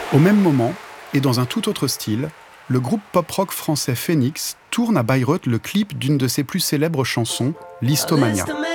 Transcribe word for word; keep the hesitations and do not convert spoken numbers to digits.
Au même moment, et dans un tout autre style, le groupe pop-rock français Phoenix tourne à Bayreuth le clip d'une de ses plus célèbres chansons, Listomania.